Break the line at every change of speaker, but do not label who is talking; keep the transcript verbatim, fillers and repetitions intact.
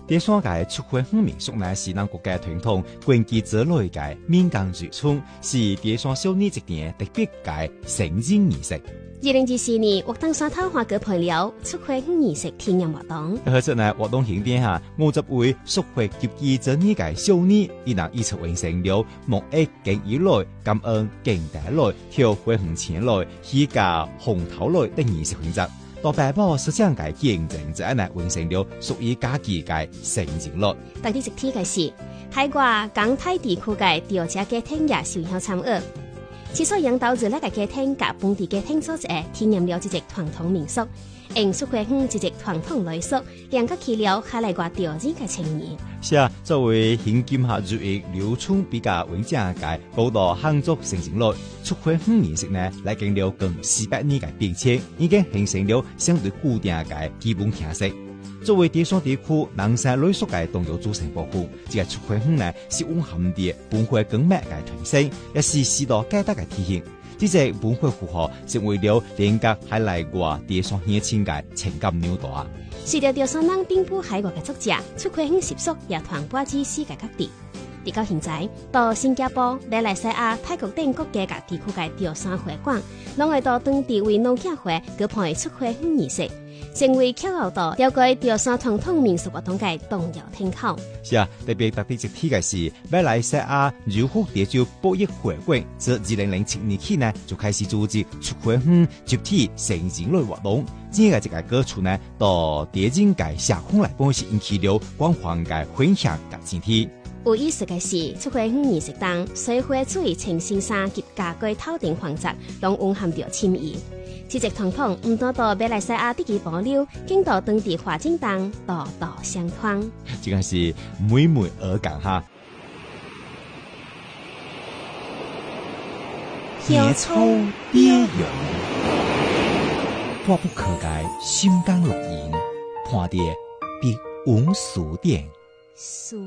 第三届出会园民俗呢是咱国家传统关键之内嘅民间传统，是第三小年一年特别嘅成人仪式。
二零二四年，活动山头花舉辦了出會園儀式體驗活動。
而且呢，活動現點下五十位屬會及二十二屆少年，伊能一齊完成了木藝敬以來、感恩敬大來、跳會園前來、起價紅頭來等儀式環節。到八寶十兩屆見證者呢，完成了屬於家己嘅成人來。
特啲一天嘅是，泰國港泰地區嘅調查家庭也受邀參與。之所以引導住呢個家庭甲本地家庭組織誒體驗了這隻傳統民俗，用出會園這隻傳統來說，讓佢起了下來個調整嘅情誼。
是啊，作為現今下日益流傳比較穩正嘅高度漢族成人來，出會園儀式呢，來經了近四百年嘅變遷，已經形成了相對固定嘅基本形式。作為第三地區南山類屬嘅動物組成保護，這個出會園呢是蘊含啲文化根脈嘅傳承，也是時代價值嘅體現。這個文化符號成為了連接海內外第三鄉親嘅情感紐帶。
隨着第三人遍佈海外嘅作者，出會園習俗也傳播至世界各地。直到現在，到新加坡、馬來西亞、泰國等國家各地區嘅第三會館，攏會到當地為老客會舉辦出會園儀式，成為客戶到了解第三傳統民俗活動嘅重要參考。
是啊，特別特別一提嘅是，馬來西亞柔佛地州博弈會館自二零零七年起呢，就開始組織出會園集體成人類活動。這個一個歌曲呢，到第二屆社會來幫是引起了廣泛嘅分享及支持。
有意思嘅是，出會園儀式當，社會主義清新衫及家居透頂環節，攏蘊含着深意。這隻傳統唔單到馬來西亞地區保留，更到當地發展當道道相傳。
這個是每每而講哈。野草邊緣，破不可蓋，心甘樂言，看啲別無數點。